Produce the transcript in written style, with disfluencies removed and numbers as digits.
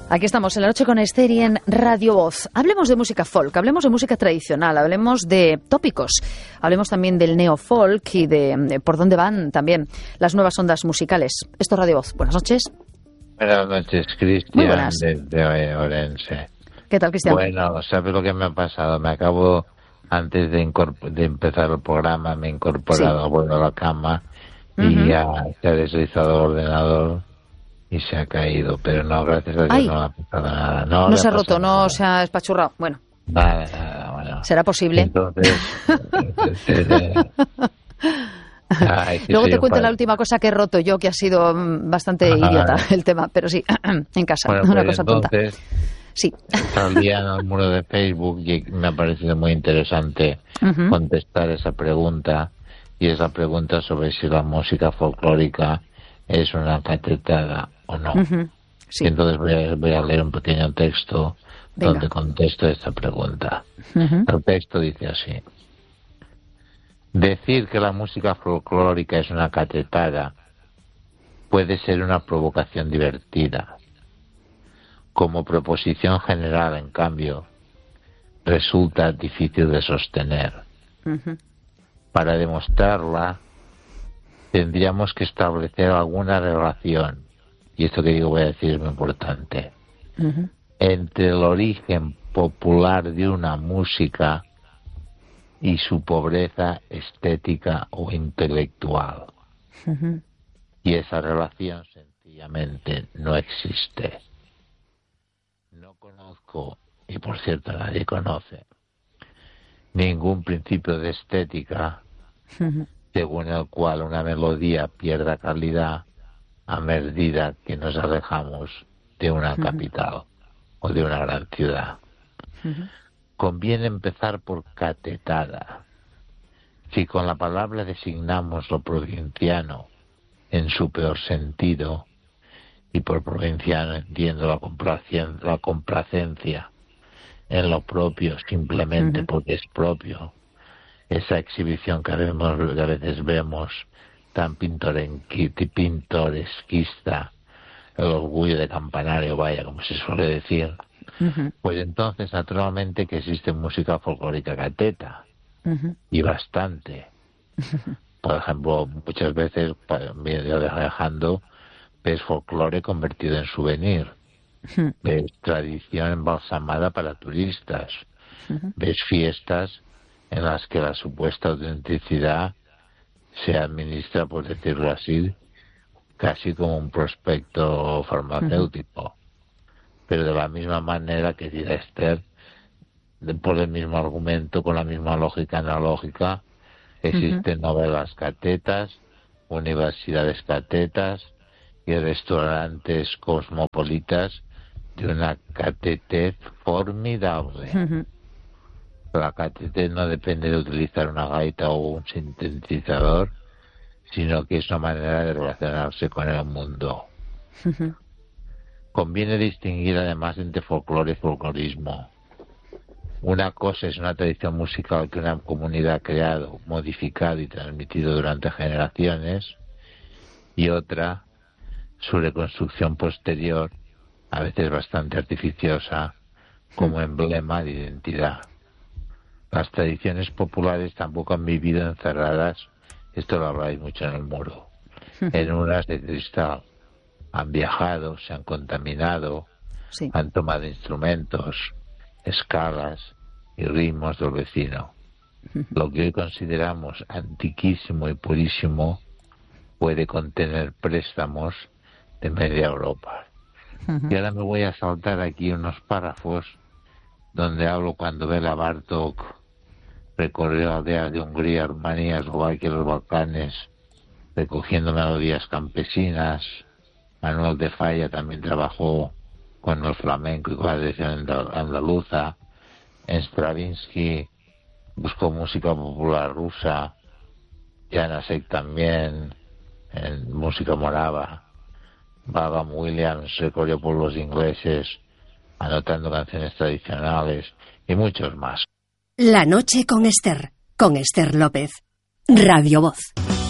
Aquí estamos en La Noche con Esther y en Radio Voz. Hablemos de música folk, hablemos de música tradicional, hablemos de tópicos, hablemos también del neofolk y de por dónde van también las nuevas ondas musicales. Esto es Radio Voz. Buenas noches. Buenas noches, Cristian, de Orense. ¿Qué tal, Cristian? Bueno, ¿sabes lo que me ha pasado? Me acabo, antes de empezar el programa, me he incorporado, vuelvo a la cama y ya se ha deslizado el ordenador y se ha caído, pero no, gracias a Dios no le ha pasado nada. No se ha roto, no se ha espachurrado. Bueno. Nada, bueno. ¿Será posible? Entonces, luego te cuento la última cosa que he roto yo, que ha sido bastante idiota el tema, pero sí, en casa, bueno, una cosa tonta. Sí. Salía en el muro de Facebook y me ha parecido muy interesante contestar esa pregunta, y esa pregunta sobre si la música folclórica es una catetada o no. Sí. Y entonces voy a leer un pequeño texto donde contesto esta pregunta. El texto dice así: decir que la música folclórica es una catetada puede ser una provocación divertida. Como proposición general, en cambio, resulta difícil de sostener. Para demostrarla, tendríamos que establecer alguna relación, y esto que digo voy a decir es muy importante, entre el origen popular de una música y su pobreza estética o intelectual. Y esa relación sencillamente no existe. No conozco, y por cierto nadie conoce, ningún principio de estética según el cual una melodía pierda calidad a medida que nos alejamos de una capital o de una gran ciudad. Conviene empezar por catetada. Si con la palabra designamos lo provinciano en su peor sentido, y por provinciano entiendo la complacencia en lo propio simplemente porque es propio, esa exhibición que a veces vemos tan pintoresquista, el orgullo de campanario, vaya, como se suele decir, pues entonces naturalmente que existe música folclórica cateta, y bastante. Por ejemplo, muchas veces, viajando, ves folclore convertido en souvenir, ves tradición embalsamada para turistas, ves fiestas en las que la supuesta autenticidad se administra, por decirlo así, casi como un prospecto farmacéutico. Pero de la misma manera que dirá Esther, por el mismo argumento, con la misma lógica analógica, existen novelas catetas, universidades catetas y restaurantes cosmopolitas de una catetez formidable. La catetez no depende de utilizar una gaita o un sintetizador, sino que es una manera de relacionarse con el mundo. Conviene distinguir además entre folclore y folclorismo. Una cosa es una tradición musical que una comunidad ha creado, modificado y transmitido durante generaciones, y otra, su reconstrucción posterior, a veces bastante artificiosa, como emblema de identidad. Las tradiciones populares tampoco han vivido encerradas, esto lo habláis mucho en el muro, en unas de cristal. Han viajado, se han contaminado, han tomado instrumentos, escalas y ritmos del vecino. Lo que hoy consideramos antiquísimo y purísimo puede contener préstamos de media Europa. Y ahora me voy a saltar aquí unos párrafos donde hablo cuando Bela Bartók recorrió aldeas de Hungría, Rumanía, Eslovaquia y los Balcanes, recogiendo melodías campesinas. Manuel de Falla también trabajó con el flamenco y con la tradición andaluza. Stravinsky buscó música popular rusa. Janacek también, en música morava. Vaughan Williams recorrió pueblos ingleses, anotando canciones tradicionales y muchos más. La noche con Esther López. Radio Voz.